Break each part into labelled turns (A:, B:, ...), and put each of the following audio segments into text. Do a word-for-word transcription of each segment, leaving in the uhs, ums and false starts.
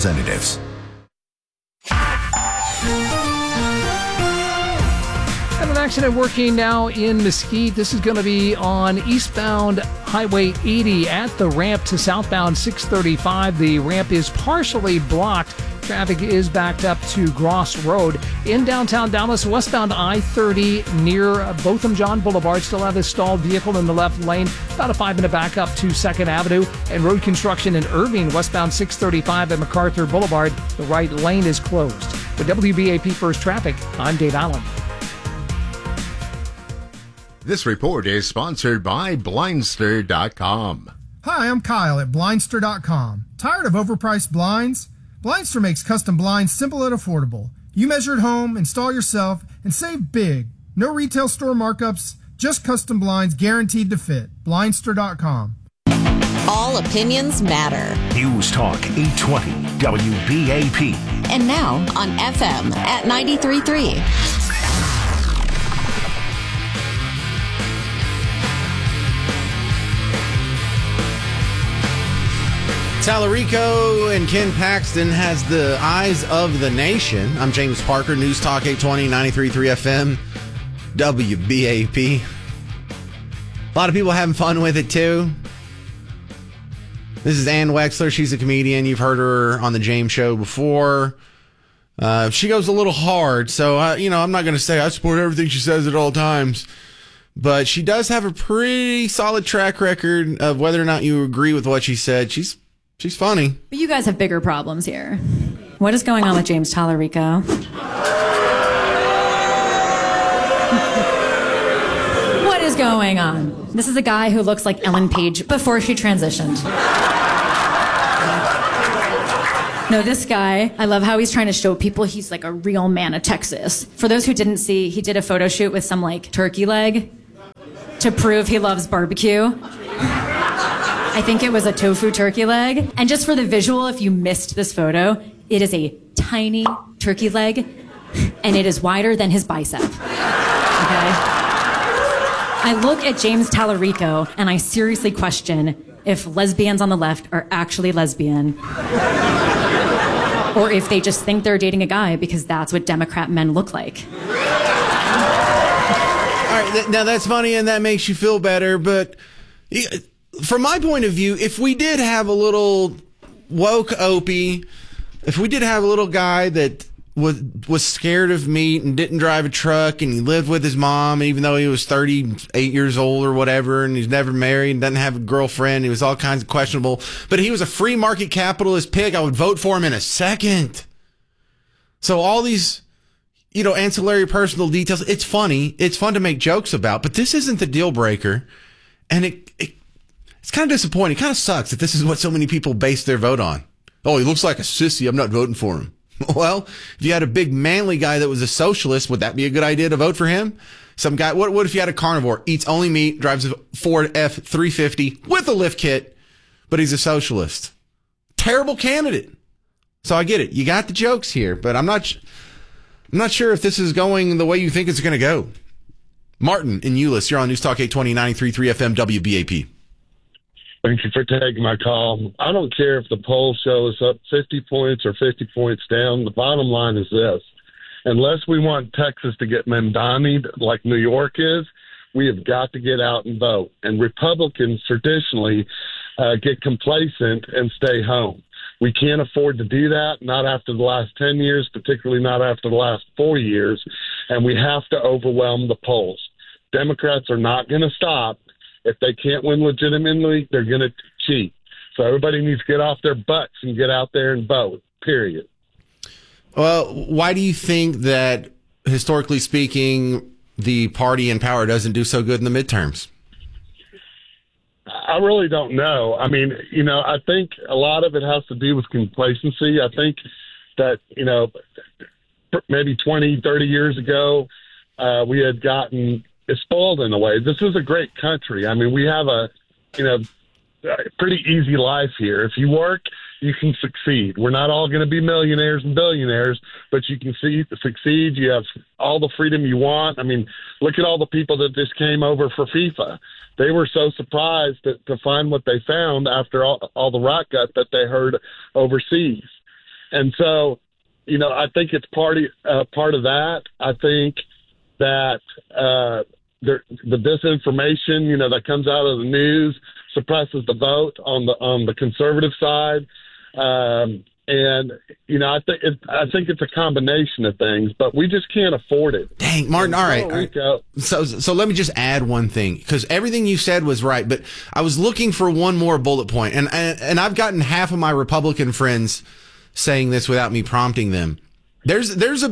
A: Representatives.
B: And an accident working now in Mesquite. This is going to be on eastbound Highway eighty at the ramp to southbound six thirty-five. The ramp is partially blocked. Traffic is backed up to Gross Road. In downtown Dallas, westbound I thirty near Botham Jean Boulevard still have a stalled vehicle in the left lane. About a five-minute backup to second Avenue. And road construction in Irving, westbound six thirty-five at MacArthur Boulevard. The right lane is closed. With W B A P First Traffic, I'm Dave Allen.
C: This report is sponsored by Blindster dot com.
D: Hi, I'm Kyle at Blindster dot com. Tired of overpriced blinds? Blindster makes custom blinds simple and affordable. You measure at home, install yourself, and save big. No retail store markups, just custom blinds guaranteed to fit. Blindster dot com.
E: All opinions matter.
F: News Talk eight twenty W B A P.
E: And now on F M at ninety-three point three.
G: Tallarico and Ken Paxton has the eyes of the nation. I'm James Parker, News Talk eight twenty, ninety-three point three F M, W B A P. A lot of people having fun with it, too. This is Ann Wexler. She's a comedian. You've heard her on the James Show before. Uh, she goes a little hard, so, uh, you know, I'm not going to say I support everything she says at all times. But she does have a pretty solid track record of whether or not you agree with what she said. She's She's funny.
H: But you guys have bigger problems here. What is going on with James Tallarico? What is going on? This is a guy who looks like Ellen Page before she transitioned. No, this guy, I love how he's trying to show people he's like a real man of Texas. For those who didn't see, he did a photo shoot with some like turkey leg to prove he loves barbecue. I think it was a tofu turkey leg. And just for the visual, if you missed this photo, it is a tiny turkey leg, and it is wider than his bicep. Okay? I look at James Tallarico, and I seriously question if lesbians on the left are actually lesbian, or if they just think they're dating a guy because that's what Democrat men look like.
G: All right, th- now that's funny, and that makes you feel better, but... From my point of view, if we did have a little woke Opie, if we did have a little guy that was was scared of meat and didn't drive a truck and he lived with his mom, even though he was thirty-eight years old or whatever, and he's never married and doesn't have a girlfriend, he was all kinds of questionable, but he was a free market capitalist pig, I would vote for him in a second. So all these, you know, ancillary personal details, it's funny, it's fun to make jokes about, but this isn't the deal breaker, and it, it It's kind of disappointing. It kind of sucks that this is what so many people base their vote on. Oh, he looks like a sissy. I'm not voting for him. Well, if you had a big manly guy that was a socialist, would that be a good idea to vote for him? Some guy, what, what if you had a carnivore, eats only meat, drives a Ford F three fifty with a lift kit, but he's a socialist? Terrible candidate. So I get it. You got the jokes here, but I'm not, I'm not sure if this is going the way you think it's going to go. Martin in Euless, you're on News Talk eight twenty, ninety-three point three F M, W B A P.
I: Thank you for taking my call. I don't care if the poll shows up fifty points or fifty points down. The bottom line is this. Unless we want Texas to get Mamdani'd like New York is, we have got to get out and vote. And Republicans traditionally uh, get complacent and stay home. We can't afford to do that, not after the last ten years, particularly not after the last four years. And we have to overwhelm the polls. Democrats are not going to stop. If they can't win legitimately, they're going to cheat. So everybody needs to get off their butts and get out there and vote, period.
G: Well, why do you think that, historically speaking, the party in power doesn't do so good in the midterms?
I: I really don't know. I mean, you know, I think a lot of it has to do with complacency. I think that, you know, maybe twenty, thirty years ago, uh, we had gotten spoiled in a way. This is a great country. I mean, we have a, you know, a pretty easy life here. If you work, you can succeed. We're not all going to be millionaires and billionaires, but you can see succeed. You have all the freedom you want. I mean, look at all the people that just came over for FIFA. They were so surprised to, to find what they found after all, all the rock gut that they heard overseas. And so, you know, I think it's part of, uh, part of that. I think that uh, the, the disinformation, you know, that comes out of the news suppresses the vote on the on the conservative side. Um, and, you know, I think it, I think it's a combination of things, but we just can't afford it.
G: Dang, Martin, all right. All right.
I: Rico,
G: So, so let me just add one thing, because everything you said was right, but I was looking for one more bullet point, and, and and I've gotten half of my Republican friends saying this without me prompting them. There's there's a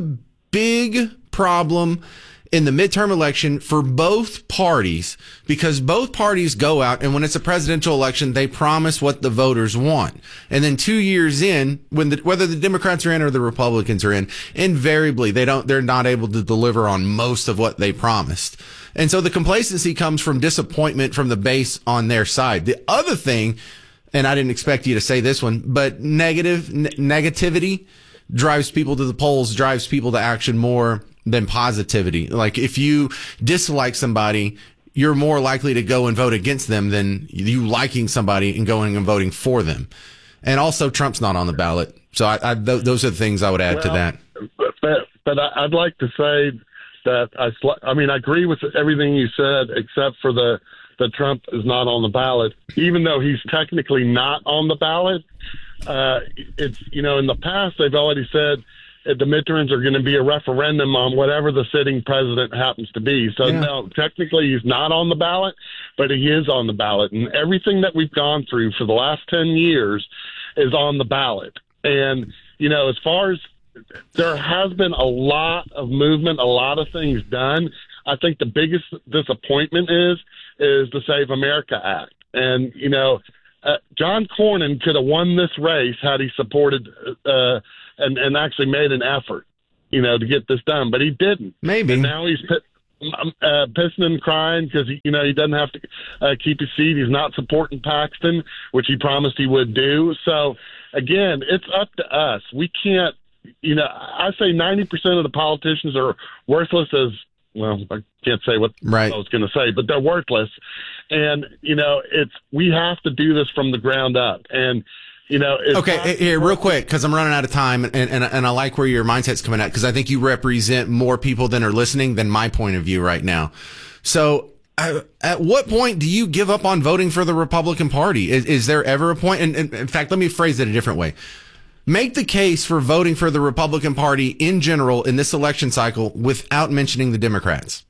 G: big problem in the midterm election for both parties, because both parties go out and when it's a presidential election, they promise what the voters want. And then two years in, when the, whether the Democrats are in or the Republicans are in, invariably they don't, they're not able to deliver on most of what they promised. And so the complacency comes from disappointment from the base on their side. The other thing, and I didn't expect you to say this one, but negative, n- negativity drives people to the polls, drives people to action more than positivity. Like if you dislike somebody, you're more likely to go and vote against them than you liking somebody and going and voting for them. And also Trump's not on the ballot. So I, I, th- those are the things I would add
I: well,
G: to that.
I: But, but I'd like to say that I, I mean, I agree with everything you said, except for the, that Trump is not on the ballot, even though he's technically not on the ballot. Uh, it's, you know, in the past, they've already said the midterms are going to be a referendum on whatever the sitting president happens to be. So,
G: Yeah.
I: no, technically he's not on the ballot, but he is on the ballot. And everything that we've gone through for the last ten years is on the ballot. And, you know, as far as there has been a lot of movement, a lot of things done. I think the biggest disappointment is, is the Save America Act. And, you know, uh, John Cornyn could have won this race had he supported uh, and, and actually made an effort, you know, to get this done, but he didn't.
G: Maybe.
I: And now he's p- uh, pissing and crying because, you know, he doesn't have to uh, keep his seat. He's not supporting Paxton, which he promised he would do. So, again, it's up to us. We can't, you know, I say ninety percent of the politicians are worthless as, well, I can't say what
G: Right.
I: I was going to say, but they're worthless. And, you know, it's, we have to do this from the ground up. And, you know, it's
G: Okay,
I: not-
G: here, real quick, because I'm running out of time, and, and, and I like where your mindset's coming at, because I think you represent more people than are listening than my point of view right now. So, I, at what point do you give up on voting for the Republican Party? Is, is there ever a point? And, and in fact, let me phrase it a different way. Make the case for voting for the Republican Party in general in this election cycle without mentioning the Democrats.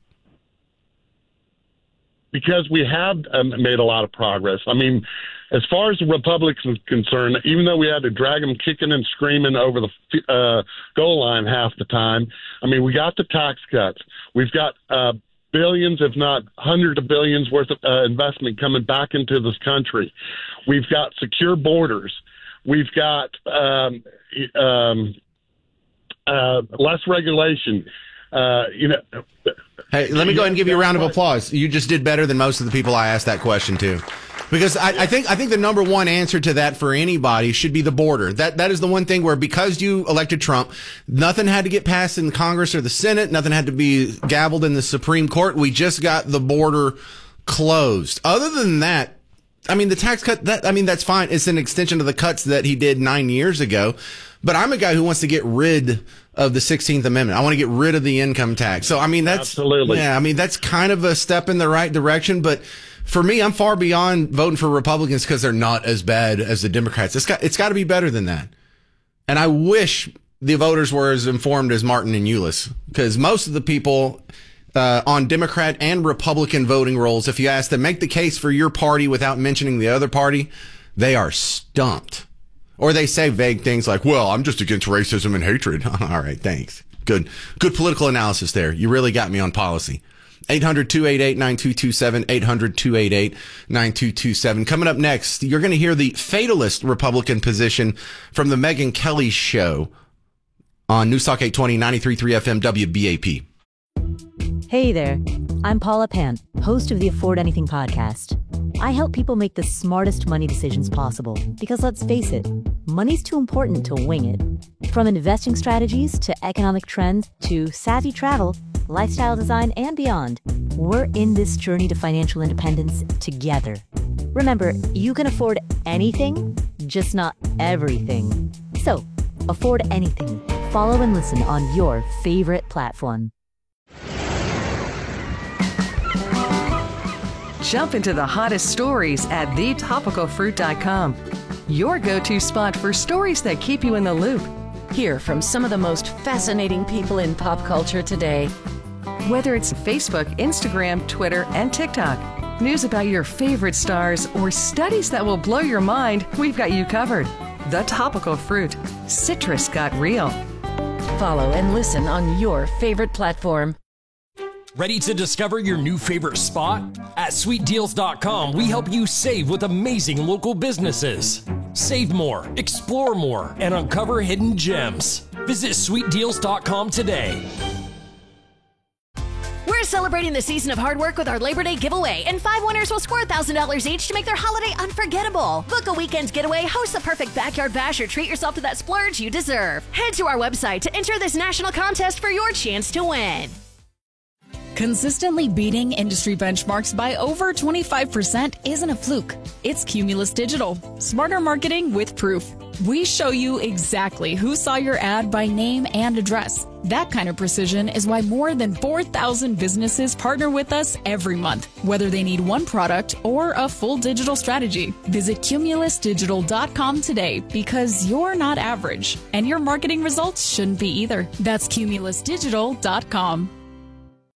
I: Because we have um, made a lot of progress. I mean, as far as the Republicans are concerned, even though we had to drag them kicking and screaming over the uh, goal line half the time, I mean, we got the tax cuts. We've got uh, billions, if not hundreds of billions worth of uh, investment coming back into this country. We've got secure borders. We've got um, um, uh, less regulation. Uh, you know.
G: Hey, let me go ahead and give you a round of applause. You just did better than most of the people I asked that question to. Because I, I think I think the number one answer to that for anybody should be the border. That that is the one thing where, because you elected Trump, nothing had to get passed in Congress or the Senate, nothing had to be gavelled in the Supreme Court. We just got the border closed. Other than that, I mean, the tax cut, that, I mean, that's fine. It's an extension of the cuts that he did nine years ago. But I'm a guy who wants to get rid of the sixteenth Amendment. I want to get rid of the income tax. So, I mean, that's,
I: Absolutely.
G: yeah, I mean, that's kind of a step in the right direction. But for me, I'm far beyond voting for Republicans because they're not as bad as the Democrats. It's got, it's got to be better than that. And I wish the voters were as informed as Martin and Euless, because most of the people uh, on Democrat and Republican voting rolls, if you ask them, make the case for your party without mentioning the other party, they are stumped. Or they say vague things like, well, I'm just against racism and hatred. All right, thanks. Good good political analysis there. You really got me on policy. eight hundred, two eight eight, nine two two seven, eight hundred, two eight eight, nine two two seven. Coming up next, you're going to hear the fatalist Republican position from the Megyn Kelly Show on Newstalk eight twenty, ninety-three point three F M W B A P.
A: Hey there, I'm Paula Pan, host of the Afford Anything podcast. I help people make the smartest money decisions possible because, let's face it, money's too important to wing it. From investing strategies to economic trends to savvy travel, lifestyle design, and beyond, we're in this journey to financial independence together. Remember, you can afford anything, just not everything. So, Afford Anything. Follow and listen on your favorite platform.
J: Jump into the hottest stories at the topical fruit dot com. Your go-to spot for stories that keep you in the loop.
K: Hear from some of the most fascinating people in pop culture today.
J: Whether it's Facebook, Instagram, Twitter, and TikTok, news about your favorite stars, or studies that will blow your mind, we've got you covered. The Topical Fruit. Citrus got real.
K: Follow and listen on your favorite platform.
L: Ready to discover your new favorite spot? At sweet deals dot com, we help you save with amazing local businesses. Save more, explore more, and uncover hidden gems. Visit sweet deals dot com today.
M: We're celebrating the season of hard work with our Labor Day giveaway, and five winners will score one thousand dollars each to make their holiday unforgettable. Book a weekend getaway, host the perfect backyard bash, or treat yourself to that splurge you deserve. Head to our website to enter this national contest for your chance to win.
N: Consistently beating industry benchmarks by over twenty-five percent isn't a fluke. It's Cumulus Digital. Smarter marketing with proof. We show you exactly who saw your ad by name and address. That kind of precision is why more than four thousand businesses partner with us every month, whether they need one product or a full digital strategy. Visit cumulus digital dot com today, because you're not average, and your marketing results shouldn't be either. That's cumulus digital dot com.